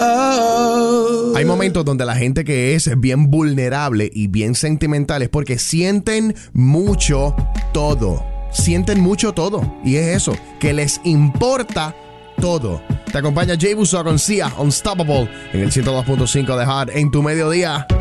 Oh. Hay momentos donde la gente que es bien vulnerable y bien sentimental es porque sienten mucho todo. Sienten mucho todo. Y es eso, que les importa todo. Te acompaña Jay Busso con Sia, Unstoppable, en el 102.5 de Hard en tu mediodía.